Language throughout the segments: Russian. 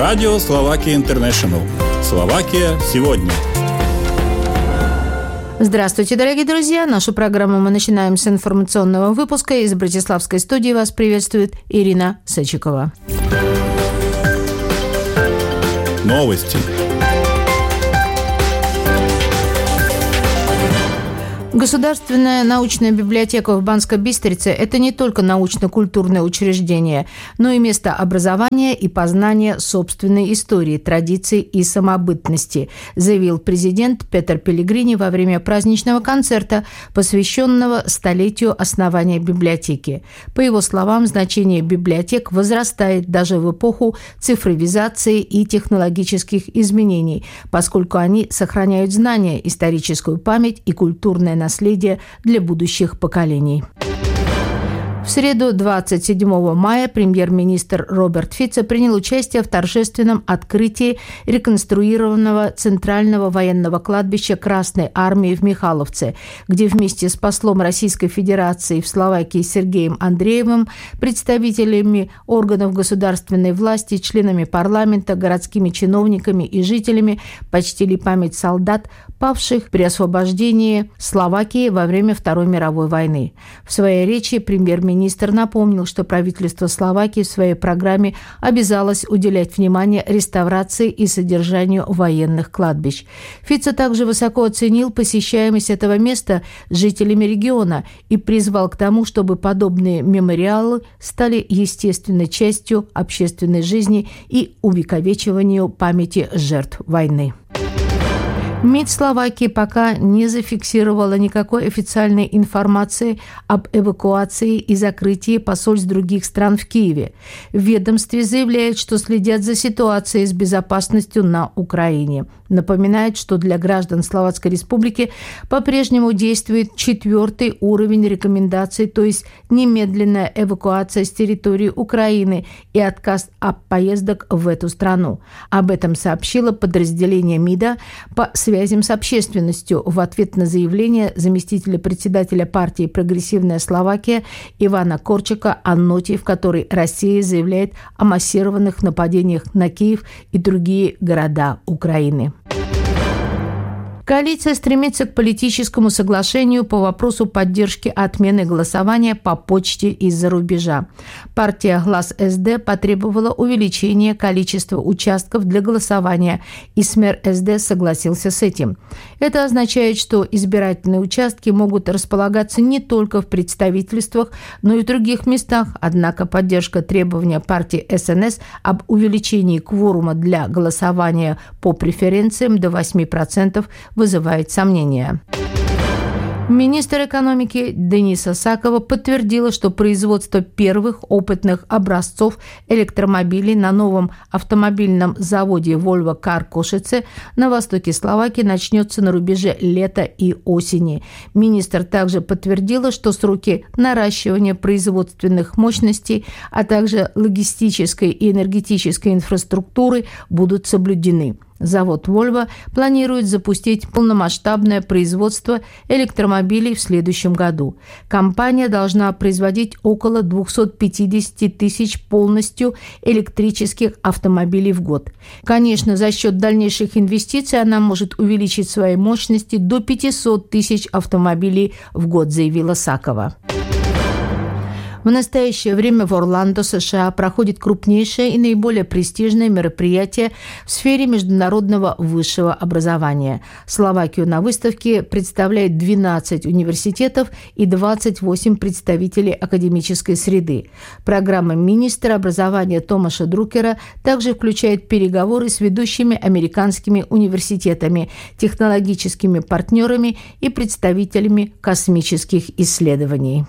Радио Словакия Интернешнл. Словакия сегодня. Здравствуйте, дорогие друзья! Нашу программу мы начинаем с информационного выпуска. Из Братиславской студии вас приветствует Ирина Сачикова. Новости. Государственная научная библиотека в Банской Бистрице – это не только научно-культурное учреждение, но и место образования и познания собственной истории, традиций и самобытности, заявил президент Петер Пелегрини во время праздничного концерта, посвященного столетию основания библиотеки. По его словам, значение библиотек возрастает даже в эпоху цифровизации и технологических изменений, поскольку они сохраняют знания, историческую память и культурное наследие для будущих поколений. В среду, 27 мая, премьер-министр Роберт Фицо принял участие в торжественном открытии реконструированного Центрального военного кладбища Красной Армии в Михайловце, где вместе с послом Российской Федерации в Словакии Сергеем Андреевым, представителями органов государственной власти, членами парламента, городскими чиновниками и жителями почтили память солдат, павших при освобождении Словакии во время Второй мировой войны. В своей речи премьер-министр напомнил, что правительство Словакии в своей программе обязалось уделять внимание реставрации и содержанию военных кладбищ. Фицо также высоко оценил посещаемость этого места жителями региона и призвал к тому, чтобы подобные мемориалы стали естественной частью общественной жизни и увековечиванию памяти жертв войны. МИД Словакии пока не зафиксировала никакой официальной информации об эвакуации и закрытии посольств других стран в Киеве. В ведомстве заявляют, что следят за ситуацией с безопасностью на Украине. Напоминает, что для граждан Словацкой Республики по-прежнему действует 4-й уровень рекомендаций, то есть немедленная эвакуация с территории Украины и отказ от поездок в эту страну. Об этом сообщило подразделение МИДа по связям с общественностью в ответ на заявление заместителя председателя партии «Прогрессивная Словакия» Ивана Корчика о ноте, в которой Россия заявляет о массированных нападениях на Киев и другие города Украины. Коалиция стремится к политическому соглашению по вопросу поддержки отмены голосования по почте из-за рубежа. Партия «Глас СД» потребовала увеличения количества участков для голосования, и СМЕР СД согласился с этим. Это означает, что избирательные участки могут располагаться не только в представительствах, но и в других местах. Однако поддержка требования партии СНС об увеличении кворума для голосования по преференциям до 8% вызывает сомнения. Министр экономики Дениса Сакова подтвердила, что производство первых опытных образцов электромобилей на новом автомобильном заводе Volvo Car Košice на востоке Словакии начнется на рубеже лета и осени. Министр также подтвердила, что сроки наращивания производственных мощностей, а также логистической и энергетической инфраструктуры будут соблюдены. Завод Volvo планирует запустить полномасштабное производство электромобилей в следующем году. Компания должна производить около 250 тысяч полностью электрических автомобилей в год. Конечно, за счет дальнейших инвестиций она может увеличить свои мощности до 500 тысяч автомобилей в год, заявила Сакова. В настоящее время в Орландо, США, проходит крупнейшее и наиболее престижное мероприятие в сфере международного высшего образования. Словакию на выставке представляет 12 университетов и 28 представителей академической среды. Программа министра образования Томаша Друкера также включает переговоры с ведущими американскими университетами, технологическими партнерами и представителями космических исследований.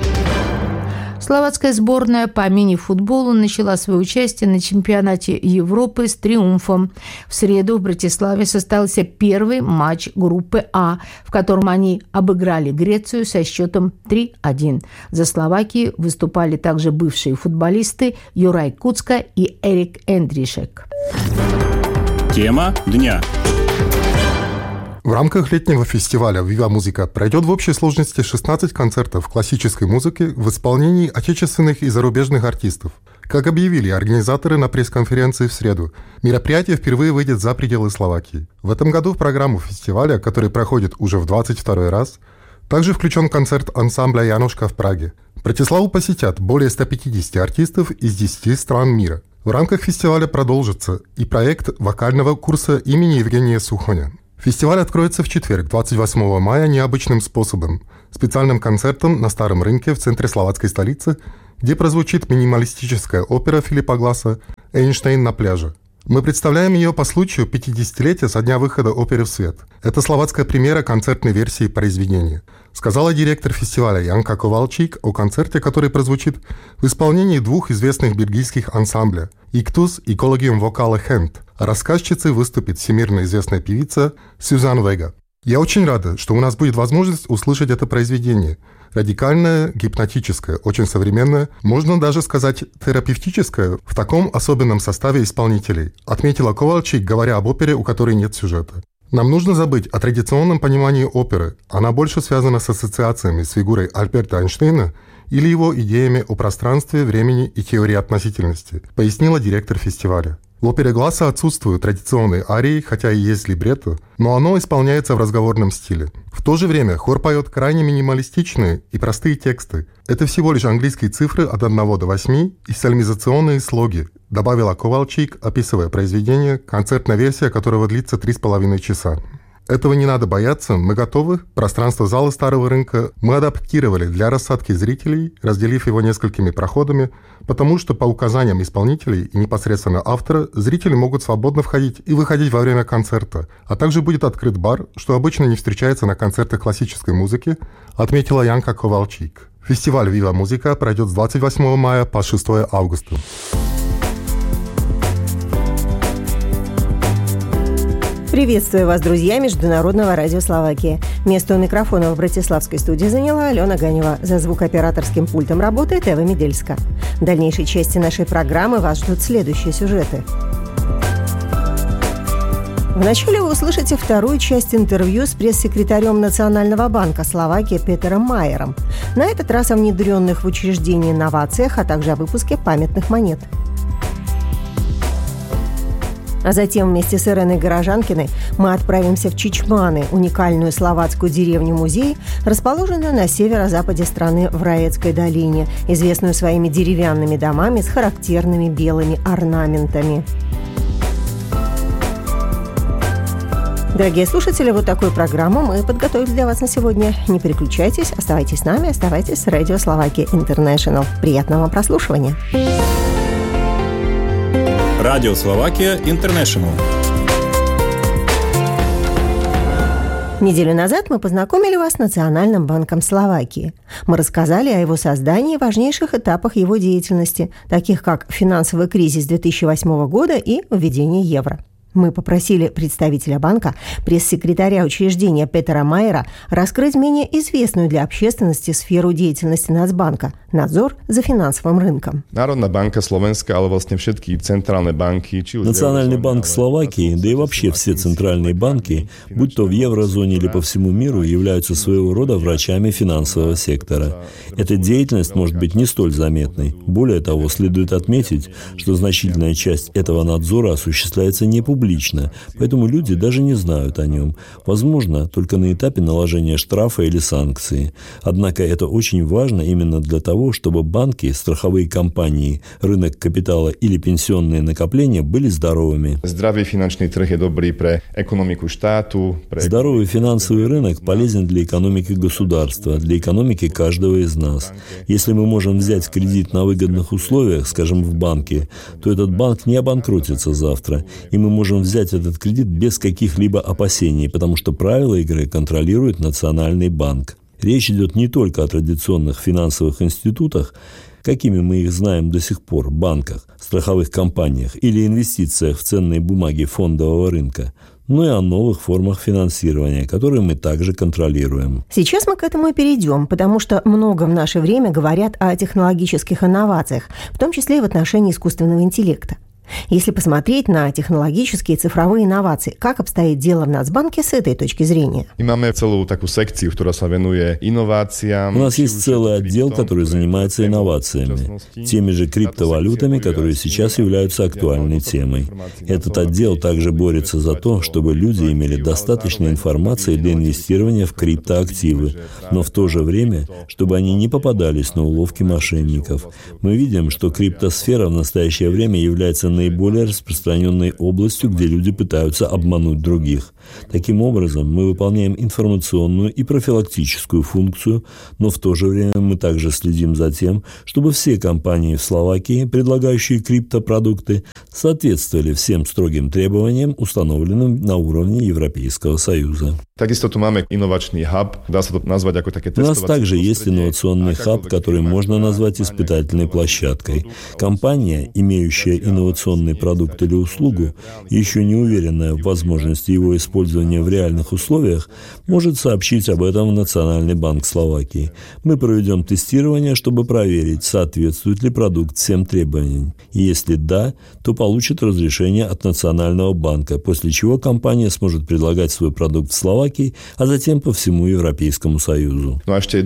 Словацкая сборная по мини-футболу начала свое участие на чемпионате Европы с триумфом. В среду в Братиславе состоялся первый матч группы А, в котором они обыграли Грецию со счетом 3-1. За Словакию выступали также бывшие футболисты Юрай Куцка и Эрик Эндришек. Тема дня. В рамках летнего фестиваля «Viva Musica» пройдет в общей сложности 16 концертов классической музыки в исполнении отечественных и зарубежных артистов. Как объявили организаторы на пресс-конференции в среду, мероприятие впервые выйдет за пределы Словакии. В этом году в программу фестиваля, который проходит уже в 22-й раз, также включен концерт ансамбля «Янушка» в Праге. Братиславу посетят более 150 артистов из 10 стран мира. В рамках фестиваля продолжится и проект вокального курса имени Евгения Сухоня. Фестиваль откроется в четверг, 28 мая, необычным способом – специальным концертом на Старом рынке в центре словацкой столицы, где прозвучит минималистическая опера Филиппа Гласа «Эйнштейн на пляже». Мы представляем ее по случаю 50-летия со дня выхода оперы в свет. Это словацкая премьера концертной версии произведения, сказала директор фестиваля Янка Ковалчик о концерте, который прозвучит в исполнении двух известных бельгийских ансамбля «Ictus» и «Collegium Vocale Hand». А рассказчицей выступит всемирно известная певица Сюзан Вега. Я очень рада, что у нас будет возможность услышать это произведение. Радикальное, гипнотическое, очень современное, можно даже сказать терапевтическое в таком особенном составе исполнителей, отметила Ковальчик, говоря об опере, у которой нет сюжета. Нам нужно забыть о традиционном понимании оперы. Она больше связана с ассоциациями с фигурой Альберта Эйнштейна или его идеями о пространстве, времени и теории относительности, пояснила директор фестиваля. В опере Гласа отсутствуют традиционные арии, хотя и есть либретто, но оно исполняется в разговорном стиле. В то же время хор поет крайне минималистичные и простые тексты. Это всего лишь английские цифры от 1 до 8 и сальмизационные слоги, добавила Ковалчик, описывая произведение, концертная версия которого длится 3,5 часа. Этого не надо бояться, мы готовы. Пространство зала Старого рынка мы адаптировали для рассадки зрителей, разделив его несколькими проходами, потому что по указаниям исполнителей и непосредственно автора зрители могут свободно входить и выходить во время концерта, а также будет открыт бар, что обычно не встречается на концертах классической музыки, отметила Янка Ковалчик. Фестиваль «Вива Музыка» пройдет с 28 мая по 6 августа. Приветствую вас, друзья Международного радио Словакии. Место у микрофона в братиславской студии заняла Алена Ганева. За звукооператорским пультом работает Эва Медельска. В дальнейшей части нашей программы вас ждут следующие сюжеты. Вначале вы услышите вторую часть интервью с пресс-секретарем Национального банка Словакии Петером Майером. На этот раз о внедренных в учреждении инновациях, а также о выпуске памятных монет. А затем вместе с Иреной Горожанкиной мы отправимся в Чичманы, уникальную словацкую деревню-музей, расположенную на северо-западе страны в Раецкой долине, известную своими деревянными домами с характерными белыми орнаментами. Дорогие слушатели, вот такую программу мы подготовили для вас на сегодня. Не переключайтесь, оставайтесь с нами, оставайтесь с Радио Словакия Интернешнл. Приятного прослушивания! Радио Словакия Интернешнл. Неделю назад мы познакомили вас с Национальным банком Словакии. Мы рассказали о его создании и важнейших этапах его деятельности, таких как финансовый кризис 2008 года и введение евро. Мы попросили представителя банка, пресс-секретаря учреждения Петера Майера, раскрыть менее известную для общественности сферу деятельности Нацбанка – надзор за финансовым рынком. Национальный банк Словакии, да и вообще все центральные банки, будь то в еврозоне или по всему миру, являются своего рода врачами финансового сектора. Эта деятельность может быть не столь заметной. Более того, следует отметить, что значительная часть этого надзора осуществляется не публично, поэтому люди даже не знают о нем. Возможно, только на этапе наложения штрафа или санкции. Однако это очень важно именно для того, чтобы банки, страховые компании, рынок капитала или пенсионные накопления были здоровыми. Здоровый финансовый рынок полезен для экономики государства, для экономики каждого из нас. Если мы можем взять кредит на выгодных условиях, скажем, в банке, то этот банк не обанкротится завтра, и мы можем взять этот кредит без каких-либо опасений, потому что правила игры контролирует Национальный банк. Речь идет не только о традиционных финансовых институтах, какими мы их знаем до сих пор, банках, страховых компаниях или инвестициях в ценные бумаги фондового рынка, но и о новых формах финансирования, которые мы также контролируем. Сейчас мы к этому и перейдем, потому что много в наше время говорят о технологических инновациях, в том числе и в отношении искусственного интеллекта. Если посмотреть на технологические и цифровые инновации, как обстоит дело в Нацбанке с этой точки зрения? У нас есть целый отдел, который занимается инновациями, теми же криптовалютами, которые сейчас являются актуальной темой. Этот отдел также борется за то, чтобы люди имели достаточно информации для инвестирования в криптоактивы, но в то же время, чтобы они не попадались на уловки мошенников. Мы видим, что криптосфера в настоящее время является наиболее распространенной областью, где люди пытаются обмануть других. Таким образом, мы выполняем информационную и профилактическую функцию, но в то же время мы также следим за тем, чтобы все компании в Словакии, предлагающие криптопродукты, соответствовали всем строгим требованиям, установленным на уровне Европейского Союза. У нас также есть инновационный хаб, который можно назвать испытательной площадкой. Компания, имеющая инновационный продукт или услугу, еще не уверенная в возможности его использования в реальных условиях, может сообщить об этом в Национальный банк Словакии. Мы проведем тестирование, чтобы проверить, соответствует ли продукт всем требованиям. И если да, то получит разрешение от Национального банка, после чего компания сможет предлагать свой продукт в Словакии, а затем по всему Европейскому Союзу.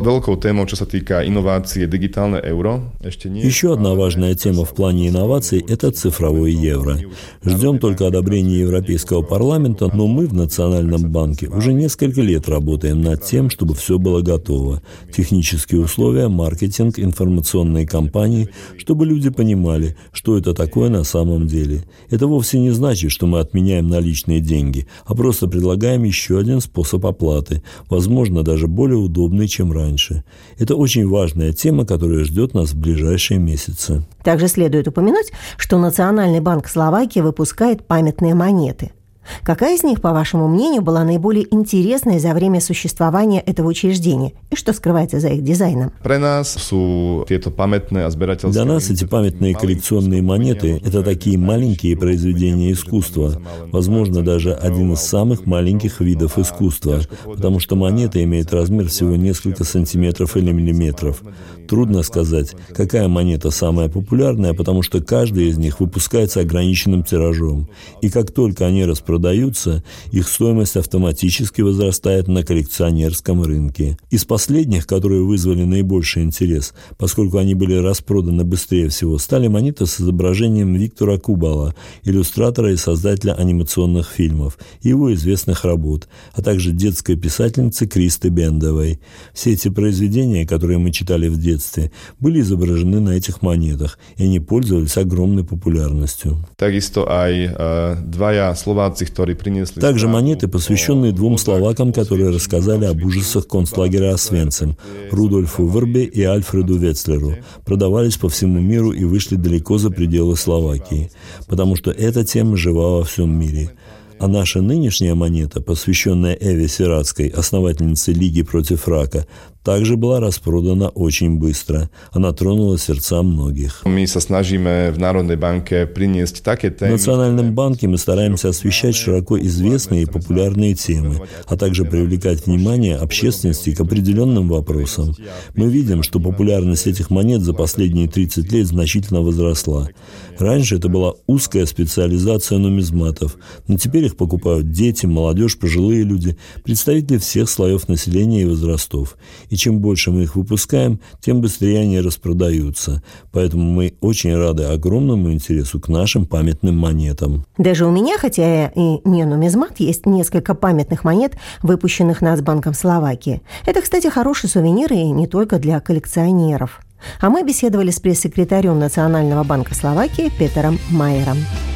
Еще одна важная тема в плане инноваций – это цифровое евро. Ждем только одобрения Европейского парламента, но мы в Национальном банке уже несколько лет работаем над тем, чтобы все было готово. Технические условия, маркетинг, информационные кампании, чтобы люди понимали, что это такое на самом деле. Это вовсе не значит, что мы отменяем наличные деньги, а просто предлагаем еще один способ оплаты, возможно, даже более удобный, чем раньше. Это очень важная тема, которая ждет нас в ближайшие месяцы. Также следует упомянуть, что Национальный банк Словакии выпускает памятные монеты. Какая из них, по вашему мнению, была наиболее интересной за время существования этого учреждения? И что скрывается за их дизайном? Для нас эти памятные коллекционные монеты – это такие маленькие произведения искусства. Возможно, даже один из самых маленьких видов искусства, потому что монета имеет размер всего несколько сантиметров или миллиметров. Трудно сказать, какая монета самая популярная, потому что каждая из них выпускается ограниченным тиражом. И как только они распродаются, их стоимость автоматически возрастает на коллекционерском рынке. Из последних, которые вызвали наибольший интерес, поскольку они были распроданы быстрее всего, стали монеты с изображением Виктора Кубала, иллюстратора и создателя анимационных фильмов, и его известных работ, а также детской писательницы Кристи Бендовой. Все эти произведения, которые мы читали в детстве, были изображены на этих монетах, и они пользовались огромной популярностью. Также монеты, посвященные двум словакам, которые рассказали об ужасах концлагеря Освенцим, Рудольфу Вербе и Альфреду Вецлеру, продавались по всему миру и вышли далеко за пределы Словакии, потому что эта тема жива во всем мире. А наша нынешняя монета, посвященная Эве Сиратской, основательнице Лиги против рака, также была распродана очень быстро. Она тронула сердца многих. В Национальном банке мы стараемся освещать широко известные и популярные темы, а также привлекать внимание общественности к определенным вопросам. Мы видим, что популярность этих монет за последние 30 лет значительно возросла. Раньше это была узкая специализация нумизматов, но теперь их покупают дети, молодежь, пожилые люди, представители всех слоев населения и возрастов. И чем больше мы их выпускаем, тем быстрее они распродаются. Поэтому мы очень рады огромному интересу к нашим памятным монетам. Даже у меня, хотя и не нумизмат, есть несколько памятных монет, выпущенных Нацбанком Словакии. Это, кстати, хороший сувенир и не только для коллекционеров. А мы беседовали с пресс-секретарем Национального банка Словакии Петером Майером.